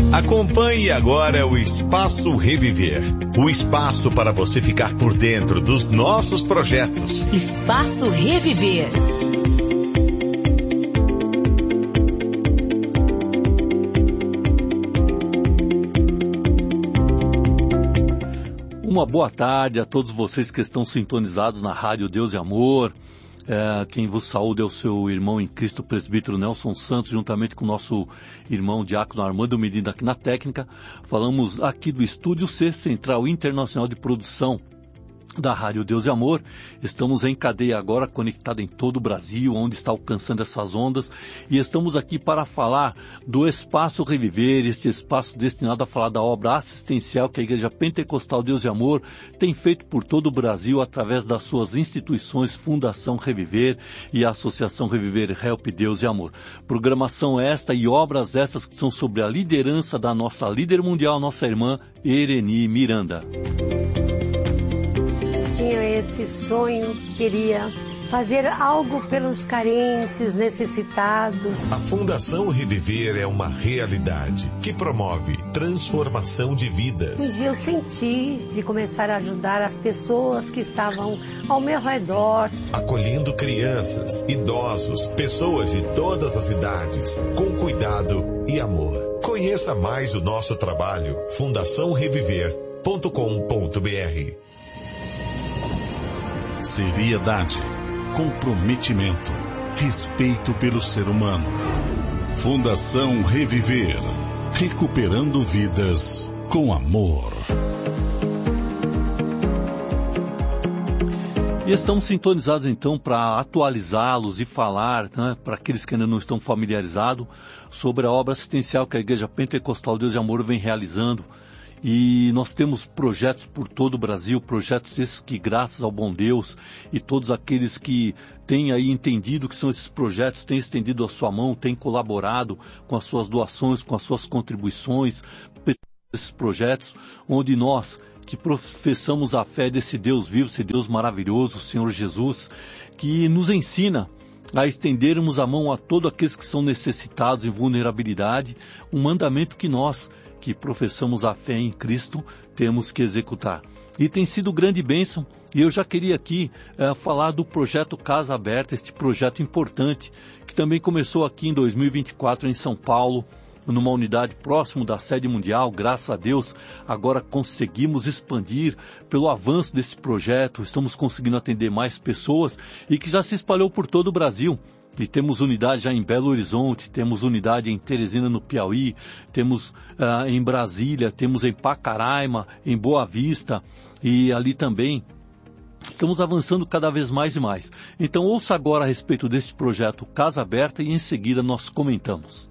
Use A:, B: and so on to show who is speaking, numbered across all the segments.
A: Acompanhe agora o Espaço Reviver. O espaço para você ficar por dentro dos nossos projetos.
B: Espaço Reviver.
C: Uma boa tarde a todos vocês que estão sintonizados na Rádio Deus e Amor. Quem vos saúda é o seu irmão em Cristo, presbítero Nelson Santos, juntamente com o nosso irmão diácono Armando Medina aqui na técnica. Falamos aqui do Estúdio C, Central Internacional de Produção da Rádio Deus e Amor. Estamos em cadeia agora, conectada em todo o Brasil, onde está alcançando essas ondas, e estamos aqui para falar do Espaço Reviver, este espaço destinado a falar da obra assistencial que a Igreja Pentecostal Deus e Amor tem feito por todo o Brasil através das suas instituições Fundação Reviver e a Associação Reviver Help Deus e Amor. Programação esta e obras estas que são sobre a liderança da nossa líder mundial, nossa irmã Ereni Miranda.
D: Tinha esse sonho, queria fazer algo pelos carentes, necessitados.
A: A Fundação Reviver é uma realidade que promove transformação de vidas.
D: Um dia eu senti de começar a ajudar as pessoas que estavam ao meu redor.
A: Acolhendo crianças, idosos, pessoas de todas as idades, com cuidado e amor. Conheça mais o nosso trabalho, fundaçãoreviver.com.br.
E: Seriedade, comprometimento, respeito pelo ser humano. Fundação Reviver, recuperando vidas com amor.
C: E estamos sintonizados então para atualizá-los e falar, para aqueles que ainda não estão familiarizados, sobre a obra assistencial que a Igreja Pentecostal Deus e Amor vem realizando. E nós temos projetos por todo o Brasil, projetos esses que, graças ao bom Deus e todos aqueles que têm aí entendido que são esses projetos, têm estendido a sua mão, têm colaborado com as suas doações, com as suas contribuições, esses projetos, onde nós que professamos a fé desse Deus vivo, esse Deus maravilhoso, o Senhor Jesus, que nos ensina a estendermos a mão a todos aqueles que são necessitados em vulnerabilidade, um mandamento que nós, que professamos a fé em Cristo, temos que executar. E tem sido grande bênção, e eu já queria aqui falar do projeto Casa Aberta, este projeto importante, que também começou aqui em 2024 em São Paulo, numa unidade próximo da sede mundial. Graças a Deus, agora conseguimos expandir pelo avanço desse projeto, estamos conseguindo atender mais pessoas, e que já se espalhou por todo o Brasil. E temos unidade já em Belo Horizonte, temos unidade em Teresina, no Piauí, temos em Brasília, temos em Pacaraima, em Boa Vista, e ali também estamos avançando cada vez mais e mais. Então ouça agora a respeito desse projeto Casa Aberta e em seguida nós comentamos.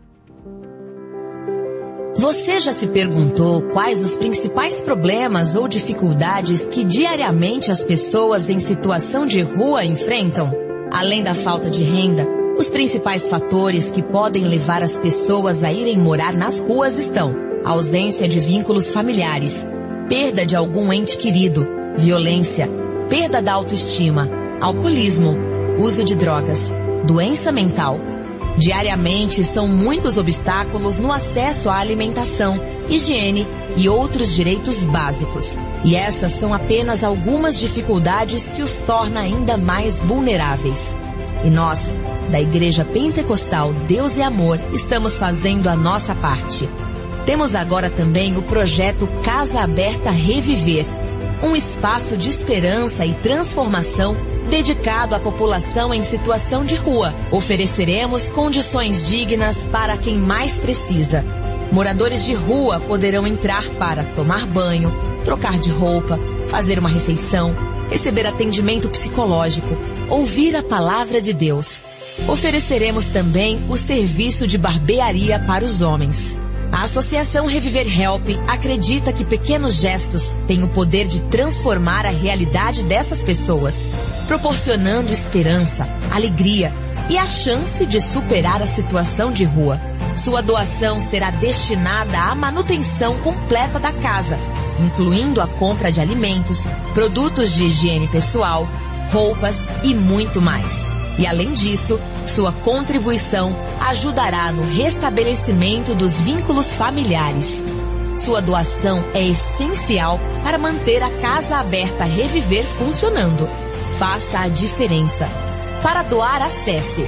B: Você já se perguntou quais os principais problemas ou dificuldades que diariamente as pessoas em situação de rua enfrentam? Além da falta de renda, os principais fatores que podem levar as pessoas a irem morar nas ruas estão: ausência de vínculos familiares, perda de algum ente querido, violência, perda da autoestima, alcoolismo, uso de drogas, doença mental. Diariamente são muitos obstáculos no acesso à alimentação, higiene e outros direitos básicos. E essas são apenas algumas dificuldades que os torna ainda mais vulneráveis. E nós, da Igreja Pentecostal Deus e Amor, estamos fazendo a nossa parte. Temos agora também o projeto Casa Aberta Reviver, um espaço de esperança e transformação dedicado à população em situação de rua. Ofereceremos condições dignas para quem mais precisa. Moradores de rua poderão entrar para tomar banho, trocar de roupa, fazer uma refeição, receber atendimento psicológico, ouvir a palavra de Deus. Ofereceremos também o serviço de barbearia para os homens. A Associação Reviver Help acredita que pequenos gestos têm o poder de transformar a realidade dessas pessoas, proporcionando esperança, alegria e a chance de superar a situação de rua. Sua doação será destinada à manutenção completa da casa, incluindo a compra de alimentos, produtos de higiene pessoal, roupas e muito mais. E além disso, sua contribuição ajudará no restabelecimento dos vínculos familiares. Sua doação é essencial para manter a Casa Aberta Reviver funcionando. Faça a diferença. Para doar, acesse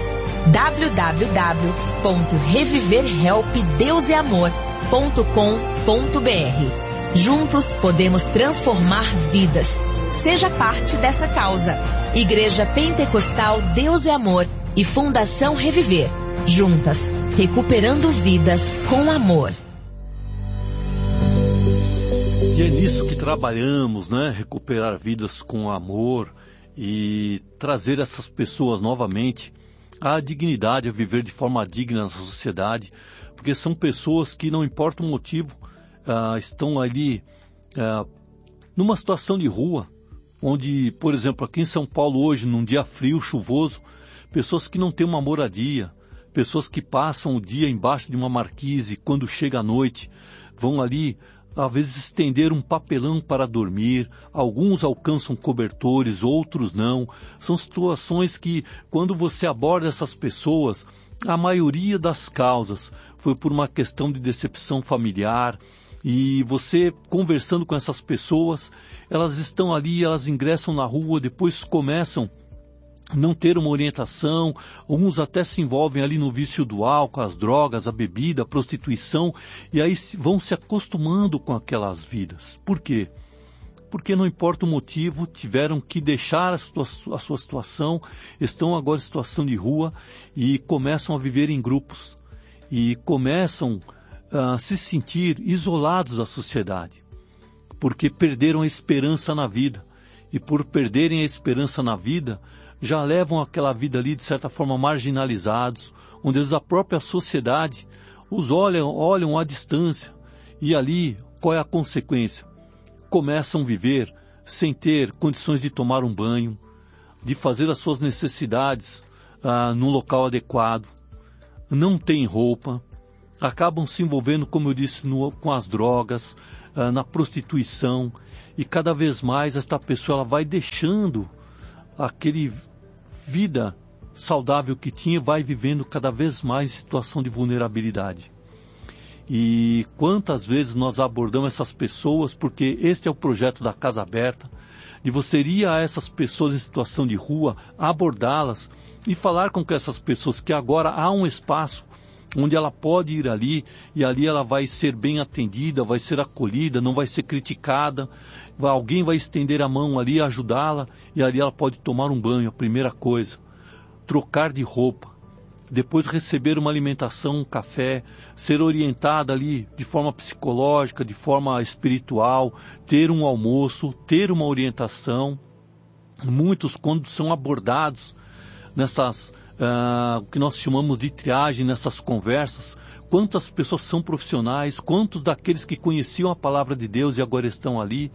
B: www.reviverhelpdeuseamor.com.br. Juntos podemos transformar vidas. Seja parte dessa causa. Igreja Pentecostal Deus e Amor e Fundação Reviver. Juntas, recuperando vidas com amor.
C: E é nisso que trabalhamos, né? Recuperar vidas com amor e trazer essas pessoas novamente à dignidade, a viver de forma digna na sociedade, porque são pessoas que, não importa o motivo, estão ali numa situação de rua, onde, por exemplo, aqui em São Paulo hoje, num dia frio, chuvoso, pessoas que não têm uma moradia, pessoas que passam o dia embaixo de uma marquise e quando chega a noite vão ali, às vezes, estender um papelão para dormir. Alguns alcançam cobertores, outros não. São situações que, quando você aborda essas pessoas, a maioria das causas foi por uma questão de decepção familiar. E você, conversando com essas pessoas, elas estão ali, elas ingressam na rua, depois começam a não ter uma orientação, alguns até se envolvem ali no vício do álcool, as drogas, a bebida, a prostituição, e aí vão se acostumando com aquelas vidas. Por quê? Porque não importa o motivo, tiveram que deixar a sua situação, estão agora em situação de rua e começam a viver em grupos e começam a se sentir isolados da sociedade, porque perderam a esperança na vida, e por perderem a esperança na vida, já levam aquela vida ali de certa forma marginalizados, onde a própria sociedade os olham à distância, e ali qual é a consequência? Começam a viver sem ter condições de tomar um banho, de fazer as suas necessidades num local adequado, não têm roupa, acabam se envolvendo, como eu disse, com as drogas, na prostituição, e cada vez mais esta pessoa ela vai deixando aquele vida saudável que tinha, vai vivendo cada vez mais situação de vulnerabilidade. E quantas vezes nós abordamos essas pessoas, porque este é o projeto da Casa Aberta, de você ir a essas pessoas em situação de rua, abordá-las e falar com essas pessoas que agora há um espaço onde ela pode ir ali, e ali ela vai ser bem atendida, vai ser acolhida, não vai ser criticada, alguém vai estender a mão ali, ajudá-la, e ali ela pode tomar um banho, a primeira coisa, trocar de roupa, depois receber uma alimentação, um café, ser orientada ali de forma psicológica, de forma espiritual, ter um almoço, ter uma orientação. Muitos, quando são abordados nessas o que nós chamamos de triagem, nessas conversas, quantas pessoas são profissionais, quantos daqueles que conheciam a palavra de Deus e agora estão ali,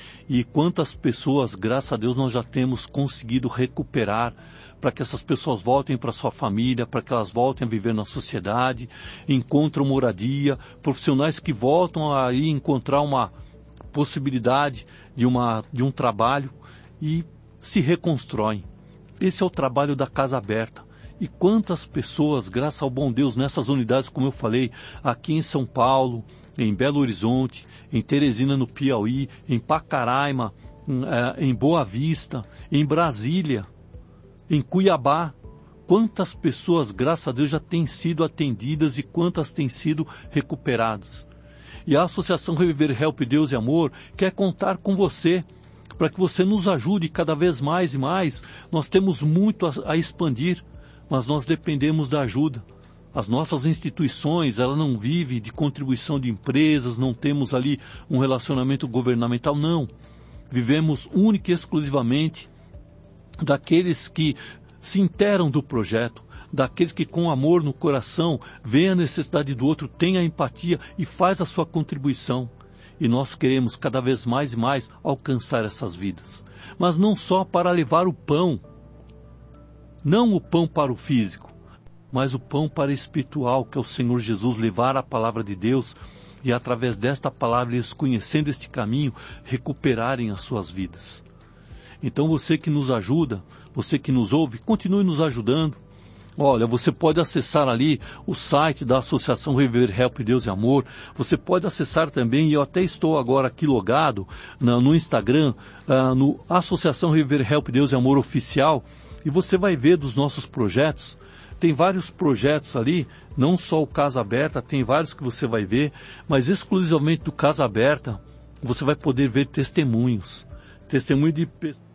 C: e quantas pessoas, graças a Deus, nós já temos conseguido recuperar, para que essas pessoas voltem para sua família, para que elas voltem a viver na sociedade, encontram moradia, profissionais que voltam a encontrar uma possibilidade de um trabalho e se reconstroem. Esse é o trabalho da Casa Aberta. E quantas pessoas, graças ao bom Deus, nessas unidades, como eu falei, aqui em São Paulo, em Belo Horizonte, em Teresina, no Piauí, em Pacaraima, em Boa Vista, em Brasília, em Cuiabá, quantas pessoas, graças a Deus, já têm sido atendidas e quantas têm sido recuperadas. E a Associação Reviver Help Deus e Amor quer contar com você, para que você nos ajude cada vez mais e mais. Nós temos muito a expandir, mas nós dependemos da ajuda. As nossas instituições, ela não vive de contribuição de empresas, não temos ali um relacionamento governamental, não. Vivemos única e exclusivamente daqueles que se interam do projeto, daqueles que com amor no coração veem a necessidade do outro, têm a empatia e faz a sua contribuição. E nós queremos cada vez mais e mais alcançar essas vidas. Mas não só para levar o pão, não o pão para o físico, mas o pão para o espiritual, que é o Senhor Jesus, levar a palavra de Deus e através desta palavra, eles conhecendo este caminho, recuperarem as suas vidas. Então você que nos ajuda, você que nos ouve, continue nos ajudando. Olha, você pode acessar ali o site da Associação Reviver Help Deus e Amor. Você pode acessar também, e eu até estou agora aqui logado no Instagram, no Associação Reviver Help Deus e Amor Oficial, e você vai ver dos nossos projetos. Tem vários projetos ali, não só o Casa Aberta, tem vários que você vai ver, mas exclusivamente do Casa Aberta, você vai poder ver testemunhos de pessoas.